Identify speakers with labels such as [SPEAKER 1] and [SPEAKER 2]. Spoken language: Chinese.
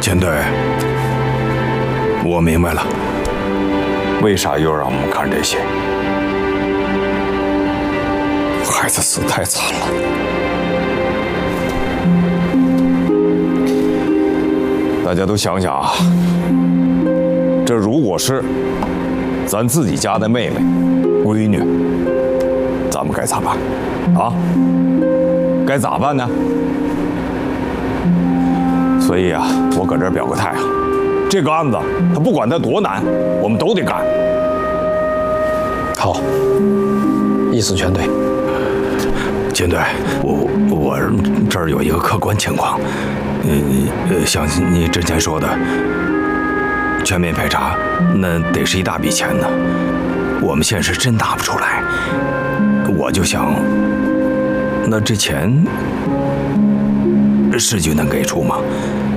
[SPEAKER 1] 舰队，我明白了。为啥又让我们看这些？孩子死太惨了。大家都想想啊，这如果是咱自己家的妹妹、闺女，咱们该咋办？啊？该咋办呢？所以啊，我搁这儿表个态啊，这个案子，他不管它多难，我们都得干。
[SPEAKER 2] 好，意思全对。
[SPEAKER 1] 舰队，我这儿有一个客观情况，像你之前说的，全面排查，那得是一大笔钱呢，我们现实真拿不出来。我就想，那这钱市局能给出吗？